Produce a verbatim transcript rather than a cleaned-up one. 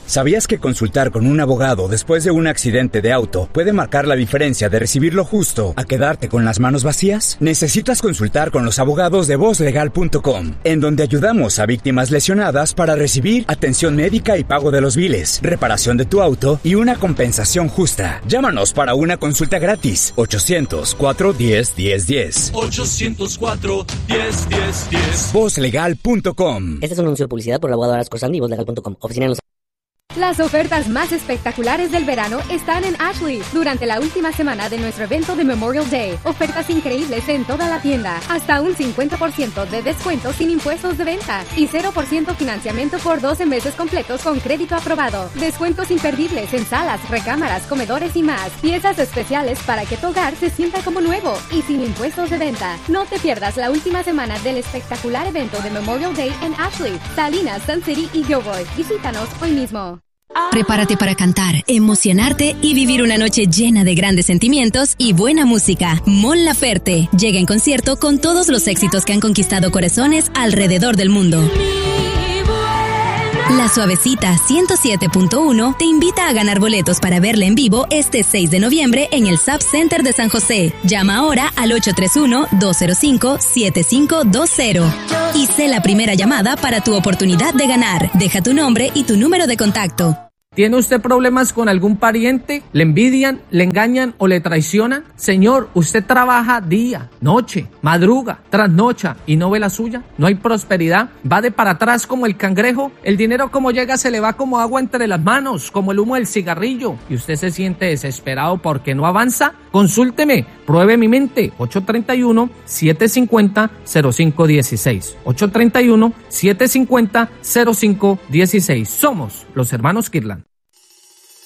¿Sabías que consultar con un abogado después de un accidente de auto puede marcar la diferencia de recibir lo justo a quedarte con las manos vacías? Necesitas consultar con los abogados de voz legal punto com, en donde ayudamos a víctimas lesionadas para recibir atención médica y pago de los biles, reparación de tu auto y una compensación justa. Llámanos para una consulta gratis. ochocientos cuatro diez diez diez. ochocientos cuatro diez diez diez. voz legal punto com. Este es un anuncio de publicidad por el abogado Aras Corsandi y voz legal punto com. Oficina en Los Las ofertas más espectaculares del verano están en Ashley durante la última semana de nuestro evento de Memorial Day. Ofertas increíbles en toda la tienda. Hasta un cincuenta por ciento de descuento sin impuestos de venta y cero por ciento financiamiento por doce meses completos con crédito aprobado. Descuentos imperdibles en salas, recámaras, comedores y más. Piezas especiales para que tu hogar se sienta como nuevo y sin impuestos de venta. No te pierdas la última semana del espectacular evento de Memorial Day en Ashley, Salinas, Sun City y Gilroy. Visítanos hoy mismo. Prepárate para cantar, emocionarte y vivir una noche llena de grandes sentimientos y buena música. Mon Laferte llega en concierto con todos los éxitos que han conquistado corazones alrededor del mundo. La Suavecita ciento siete punto uno te invita a ganar boletos para verla en vivo este seis de noviembre en el Sub Center de San José. Llama ahora al ocho tres uno, dos cero cinco, siete cinco dos cero y sé la primera llamada para tu oportunidad de ganar. Deja tu nombre y tu número de contacto. ¿Tiene usted problemas con algún pariente? ¿Le envidian, le engañan o le traicionan? Señor, usted trabaja día, noche, madruga, trasnocha y no ve la suya. ¿No hay prosperidad? ¿Va de para atrás como el cangrejo? ¿El dinero como llega se le va como agua entre las manos, como el humo del cigarrillo? ¿Y usted se siente desesperado porque no avanza? Consúlteme, pruebe mi mente. ocho tres uno, siete cinco cero, cero cinco uno seis. ocho tres uno, siete cinco cero, cero cinco uno seis. Somos los hermanos Kirlan.